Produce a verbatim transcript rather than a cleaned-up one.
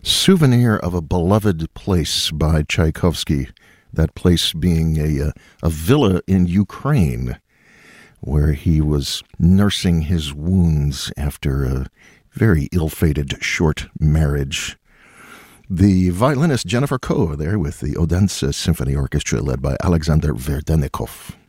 Souvenir of a Beloved Place by Tchaikovsky, that place being a, a, a villa in Ukraine where he was nursing his wounds after a very ill-fated short marriage. The violinist Jennifer Koh there with the Odense Symphony Orchestra led by Alexander Verdenikov.